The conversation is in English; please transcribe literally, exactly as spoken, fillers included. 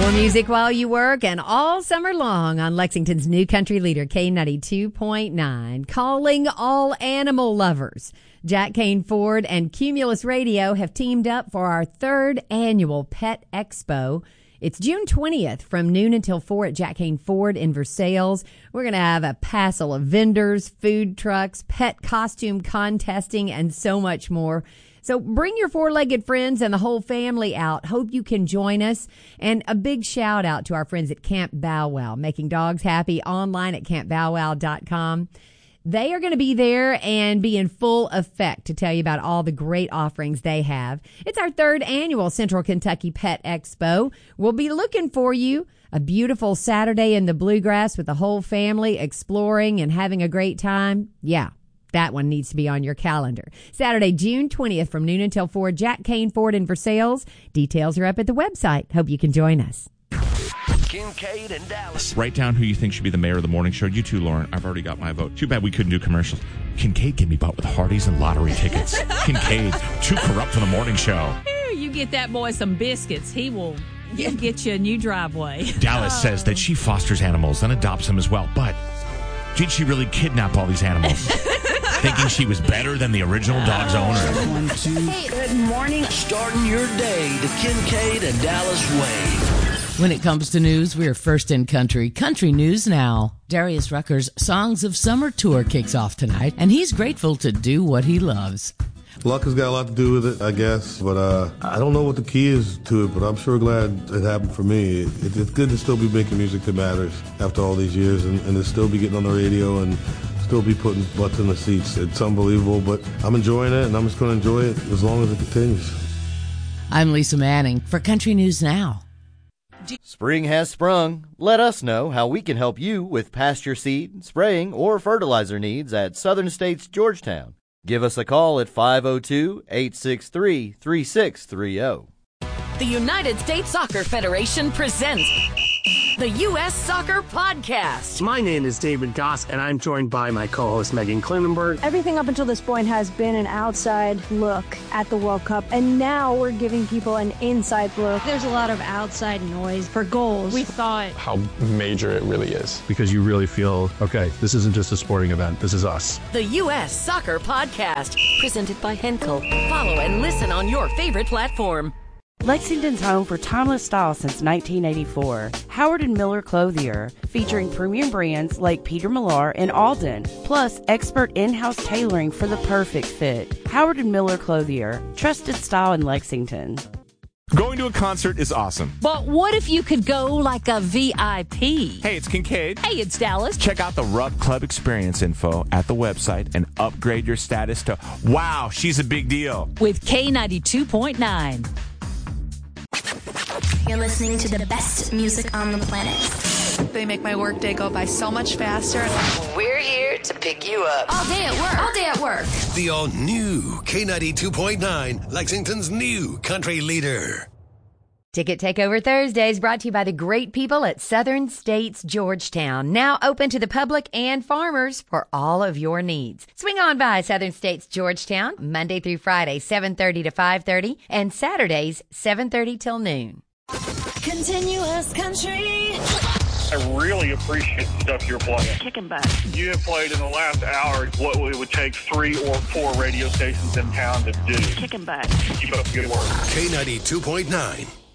More music while you work and all summer long on Lexington's new country leader, K ninety-two point nine. Calling all animal lovers. Jack Kane Ford and Cumulus Radio have teamed up for our third annual Pet Expo. It's June twentieth from noon until four at Jack Kane Ford in Versailles. We're going to have a passel of vendors, food trucks, pet costume contesting, and so much more. So bring your four-legged friends and the whole family out. Hope you can join us. And a big shout out to our friends at Camp Bow Wow, making dogs happy online at camp bow wow dot com. They are going to be there and be in full effect to tell you about all the great offerings they have. It's our third annual Central Kentucky Pet Expo. We'll be looking for you. A beautiful Saturday in the bluegrass with the whole family exploring and having a great time. Yeah. That one needs to be on your calendar. Saturday, June twentieth from noon until four, Jack Kane Ford in Versailles. Details are up at the website. Hope you can join us. Kincaid and Dallas. Write down who you think should be the mayor of the morning show. You too, Lauren. I've already got my vote. Too bad we couldn't do commercials. Kincaid can be bought with Hardee's and lottery tickets. Kincaid, too corrupt for the morning show. You get that boy some biscuits. He will he'll get you a new driveway. Dallas oh. says that she fosters animals and adopts them as well. But did she really kidnap all these animals? Thinking she was better than the original dog's owner. One, two. Hey, good morning. Starting your day the Kincaid and Dallas way. When it comes to news, we are first in country. Country News Now. Darius Rucker's Songs of Summer tour kicks off tonight, and he's grateful to do what he loves. Luck has got a lot to do with it, I guess, but uh, I don't know what the key is to it, but I'm sure glad it happened for me. It, it's good to still be making music that matters after all these years, and, and to still be getting on the radio and still be putting butts in the seats. It's unbelievable, but I'm enjoying it, and I'm just going to enjoy it as long as it continues. I'm Lisa Manning for Country News Now. Spring has sprung. Let us know how we can help you with pasture seed, spraying, or fertilizer needs at Southern States Georgetown. Give us a call at five oh two, eight six three, three six three oh. The United States Soccer Federation presents the U S Soccer Podcast. My name is David Goss, and I'm joined by my co-host Megan Klinenberg. Everything up until this point has been an outside look at the World Cup, and now we're giving people an inside look. There's a lot of outside noise for goals. We thought how major it really is. Because you really feel, okay, this isn't just a sporting event, this is us. The U S Soccer Podcast, presented by Henkel. Follow and listen on your favorite platform. Lexington's home for timeless style since nineteen eighty-four. Howard and Miller Clothier, featuring premium brands like Peter Millar and Alden, plus expert in-house tailoring for the perfect fit. Howard and Miller Clothier, trusted style in Lexington. Going to a concert is awesome. But what if you could go like a V I P? Hey, it's Kincaid. Hey, it's Dallas. Check out the Rupp Club experience info at the website and upgrade your status to, wow, she's a big deal. With K ninety-two point nine. You're listening to the best music on the planet. They make my workday go by so much faster. We're here to pick you up. All day at work. All day at work. The all-new K ninety-two point nine, Lexington's new country leader. Ticket Takeover Thursdays brought to you by the great people at Southern States Georgetown. Now open to the public and farmers for all of your needs. Swing on by Southern States Georgetown, Monday through Friday, seven thirty to five thirty, and Saturdays, seven thirty till noon. Continuous country. I really appreciate the stuff you're playing. Kicking butt. You have played in the last hour what it would take three or four radio stations in town to do. Kicking butt. Keep up the good work. K ninety-two point nine.